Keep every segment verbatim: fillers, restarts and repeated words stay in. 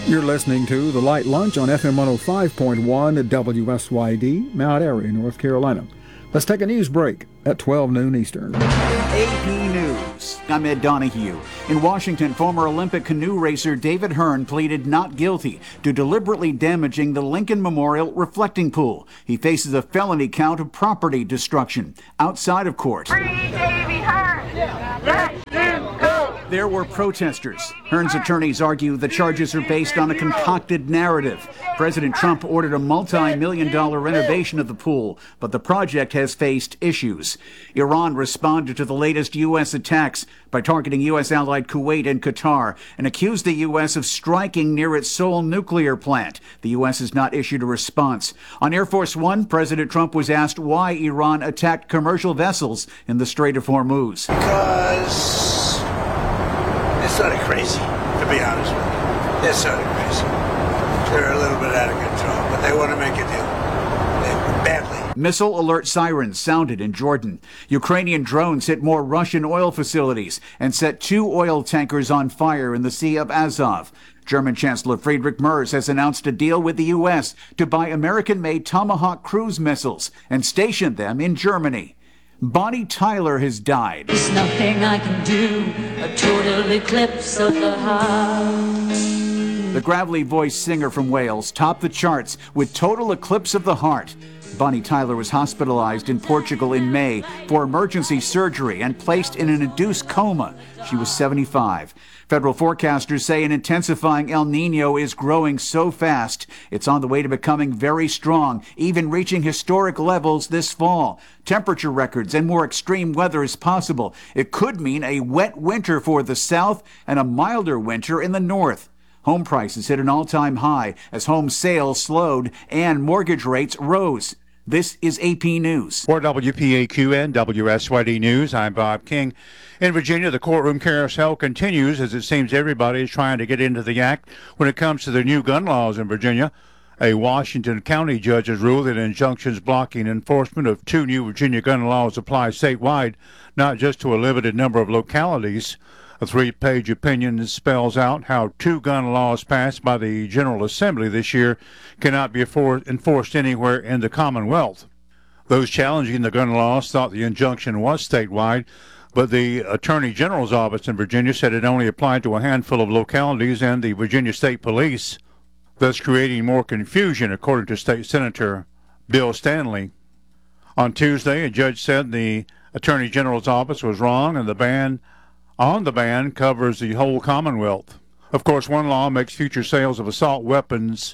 You're listening to The Light Lunch on F M one oh five point one at W S Y D, Mount Airy, North Carolina. Let's take a news break at twelve noon Eastern. A P News. I'm Ed Donahue. In Washington, former Olympic canoe racer David Hearn pleaded not guilty to deliberately damaging the Lincoln Memorial reflecting pool. He faces a felony count of property destruction outside of court. Free Davy Hearn! Let him go! There were protesters. Hearn's attorneys argue the charges are based on a concocted narrative. President Trump ordered a multi-million dollar renovation of the pool, but the project has faced issues. Iran responded to the latest U S attacks by targeting U S allied Kuwait and Qatar and accused the U S of striking near its Seoul nuclear plant. The U S has not issued a response. On Air Force One, President Trump was asked why Iran attacked commercial vessels in the Strait of Hormuz. Because they're sort of crazy, to be honest with you. They're sort of crazy. They're a little bit out of control, but they want to make a deal. They badly. Missile alert sirens sounded in Jordan. Ukrainian drones hit more Russian oil facilities and set two oil tankers on fire in the Sea of Azov. German Chancellor Friedrich Merz has announced a deal with the U S to buy American-made Tomahawk cruise missiles and station them in Germany. Bonnie Tyler has died. There's nothing I can do, a total eclipse of the heart. The gravelly-voiced singer from Wales topped the charts with Total Eclipse of the Heart. Bonnie Tyler was hospitalized in Portugal in May for emergency surgery and placed in an induced coma. She was seventy-five. Federal forecasters say an intensifying El Nino is growing so fast, it's on the way to becoming very strong, even reaching historic levels this fall. Temperature records and more extreme weather is possible. It could mean a wet winter for the south and a milder winter in the north. Home prices hit an all-time high as home sales slowed and mortgage rates rose. This is A P News. For W P A Q and W S Y D News, I'm Bob King. In Virginia, the courtroom carousel continues as it seems everybody is trying to get into the act when it comes to the new gun laws in Virginia. A Washington County judge has ruled that injunctions blocking enforcement of two new Virginia gun laws apply statewide, not just to a limited number of localities. A three-page opinion spells out how two gun laws passed by the General Assembly this year cannot be enforced anywhere in the Commonwealth. Those challenging the gun laws thought the injunction was statewide, but the Attorney General's office in Virginia said it only applied to a handful of localities and the Virginia State Police, thus creating more confusion, according to State Senator Bill Stanley. On Tuesday, a judge said the Attorney General's office was wrong and the ban on the ban covers the whole Commonwealth. Of course, one law makes future sales of assault weapons,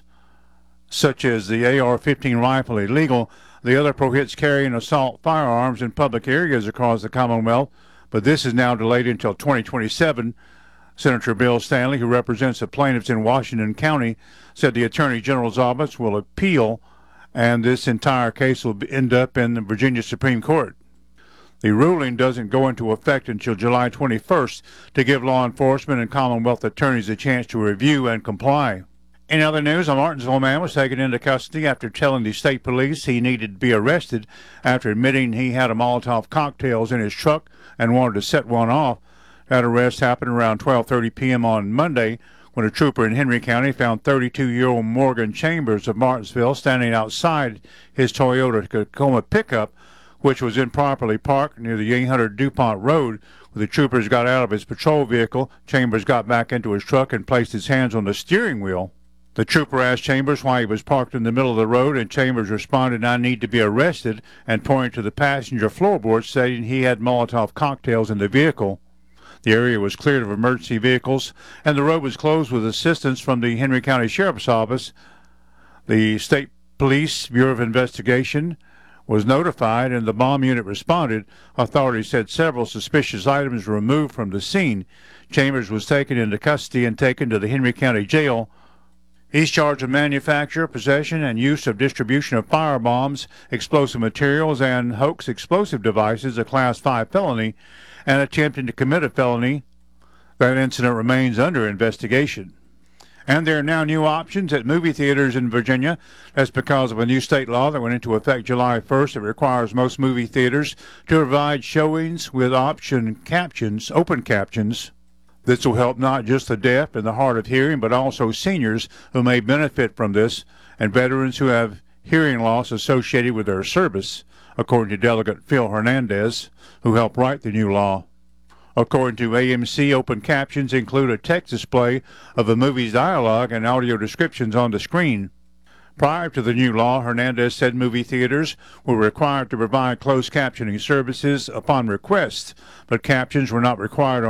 such as the A R fifteen rifle, illegal. The other prohibits carrying assault firearms in public areas across the Commonwealth, but this is now delayed until twenty twenty-seven. Senator Bill Stanley, who represents the plaintiffs in Washington County, said the Attorney General's office will appeal, and this entire case will end up in the Virginia Supreme Court. The ruling doesn't go into effect until July twenty-first to give law enforcement and Commonwealth attorneys a chance to review and comply. In other news, a Martinsville man was taken into custody after telling the state police he needed to be arrested after admitting he had a Molotov cocktails in his truck and wanted to set one off. That arrest happened around twelve thirty p.m. on Monday when a trooper in Henry County found thirty-two-year-old Morgan Chambers of Martinsville standing outside his Toyota Tacoma pickup, which was improperly parked near the eight hundred DuPont Road. When the troopers got out of his patrol vehicle, Chambers got back into his truck and placed his hands on the steering wheel. The trooper asked Chambers why he was parked in the middle of the road, and Chambers responded, "I need to be arrested," and pointed to the passenger floorboard, stating he had Molotov cocktails in the vehicle. The area was cleared of emergency vehicles, and the road was closed with assistance from the Henry County Sheriff's Office. The State Police Bureau of Investigation was notified, and the bomb unit responded. Authorities said several suspicious items were removed from the scene. Chambers was taken into custody and taken to the Henry County Jail. He's charged with manufacture, possession, and use of distribution of firebombs, explosive materials, and hoax explosive devices, a Class five felony, and attempting to commit a felony. That incident remains under investigation. And there are now new options at movie theaters in Virginia. That's because of a new state law that went into effect July first. It requires most movie theaters to provide showings with option captions, open captions. This will help not just the deaf and the hard of hearing, but also seniors who may benefit from this and veterans who have hearing loss associated with their service, according to Delegate Phil Hernandez, who helped write the new law. According to A M C, open captions include a text display of the movie's dialogue and audio descriptions on the screen. Prior to the new law, Hernandez said movie theaters were required to provide closed captioning services upon request, but captions were not required